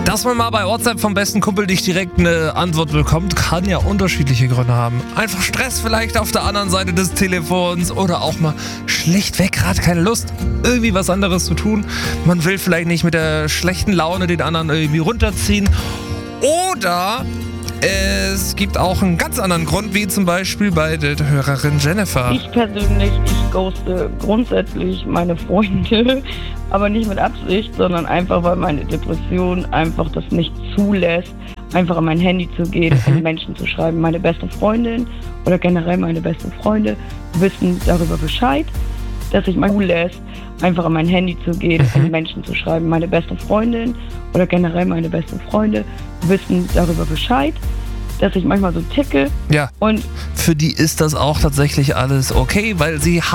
Dass man mal bei WhatsApp vom besten Kumpel nicht direkt eine Antwort bekommt, kann ja unterschiedliche Gründe haben. Einfach Stress vielleicht auf der anderen Seite des Telefons oder auch mal schlichtweg gerade keine Lust, irgendwie was anderes zu tun. Man will vielleicht nicht mit der schlechten Laune den anderen irgendwie runterziehen. Oder es gibt auch einen ganz anderen Grund, wie zum Beispiel bei der Hörerin Jennifer. Ich persönlich, ich ghoste grundsätzlich meine Freunde, aber nicht mit Absicht, sondern einfach, weil meine Depression einfach das nicht zulässt, einfach an mein Handy zu gehen und Menschen zu schreiben. Meine beste Freundin oder generell meine besten Freunde wissen darüber Bescheid, dass ich mal zulässt, einfach an mein Handy zu gehen und Menschen zu schreiben. Meine beste Freundin oder generell meine besten Freunde wissen darüber Bescheid, dass ich manchmal so ticke. Ja, und für die ist das auch tatsächlich alles okay, weil sie